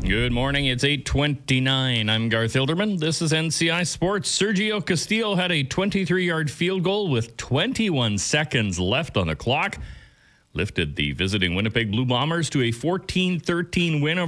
Good morning. It's 8:29. I'm Garth Hilderman. This is NCI Sports. Sergio Castillo had a 23-yard field goal with 21 seconds left on the clock. Lifted the visiting Winnipeg Blue Bombers to a 14-13 win over